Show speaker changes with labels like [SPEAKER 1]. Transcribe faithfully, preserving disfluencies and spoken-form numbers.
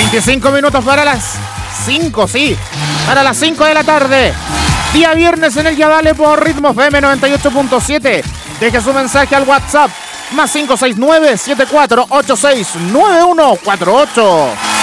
[SPEAKER 1] veinticinco minutos para las cinco, sí. Para las cinco de la tarde. Día viernes en el Ya Dale por Ritmo F M noventa y ocho punto siete. Deje su mensaje al WhatsApp. Más cinco seis nueve, siete cuatro ocho seis, nueve uno cuatro ocho.